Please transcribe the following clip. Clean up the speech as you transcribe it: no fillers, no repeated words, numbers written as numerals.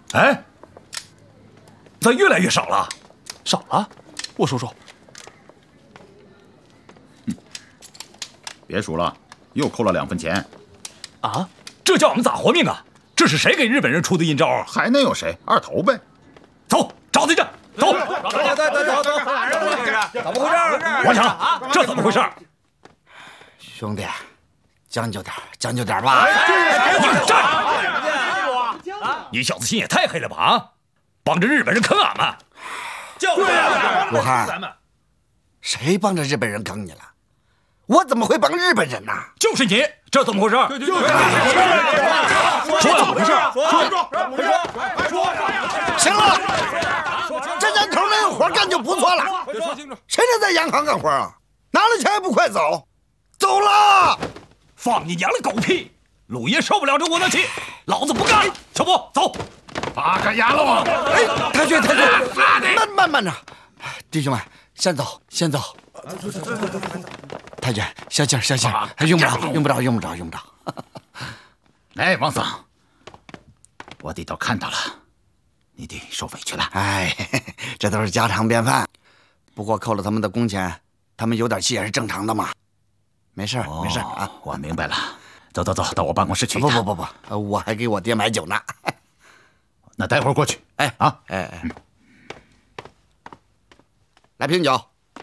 哎，咋越来越少了？ 少了？我数数。 别数了，又扣了2分钱。 啊？ 这叫我们咋活命啊？这是谁给日本人出的阴招啊？ 还能有谁？二头呗。 走，找他去。走， 走，怎么回事？ 王强，这怎么回事？ 兄弟，将就点吧。 应战！你小子心也太黑了吧啊！帮着日本人坑俺们！ 对呀，武汉，谁帮着日本人坑你了？我怎么会帮日本人呢？ 就是你，这怎么回事？ 说怎么回事？ 说，行了，这年头能有活干就不错了。谁能在洋行干活啊？拿了钱还不快走？走了！ 放你娘的狗屁！鲁爷受不了这窝囊气，老子不干了！小波，走！ 八个牙喽！ 哎，太君，慢着，弟兄们，先走。太君，消气儿，用不着。 哎，王桑，我弟都看到了，你弟受委屈了。 哎，这都是家常便饭。不过扣了他们的工钱，他们有点气也是正常的嘛。没事啊， 我明白了。走，到我办公室去。 不，我还给我爹买酒呢。 那待会儿过去。 哎，来瓶酒。